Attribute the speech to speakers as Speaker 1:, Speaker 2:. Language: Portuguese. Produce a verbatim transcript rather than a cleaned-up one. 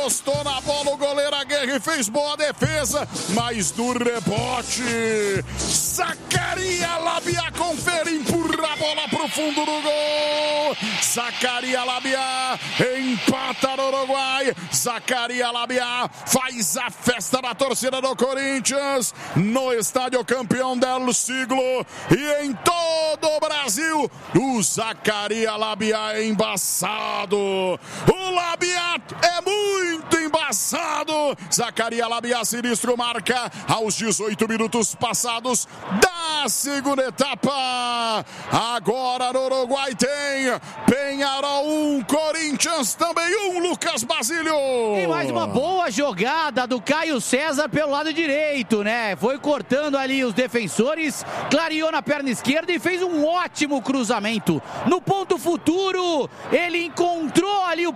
Speaker 1: encostou na bola o goleiro Aguirre, fez boa defesa, mas do rebote, Zacaria Labia confere, empurra a bola pro fundo do gol. Zacaria Labia empata no Uruguai. Zacaria Labia faz a festa da torcida do Corinthians no estádio campeão del siglo e em todo o Brasil. O Zacaria Labia é embaçado. O Labia é muito embaçado. Zacaria Labia sinistro marca aos dezoito minutos passados da segunda etapa. Agora no Uruguai tem Peñarol um, Corinthians também um, Lucas Basílio.
Speaker 2: E mais uma boa jogada do Caio César pelo lado direito, né? Foi cortando ali os defensores, clareou na perna esquerda e fez um ótimo cruzamento. No ponto futuro, ele encontrou ali o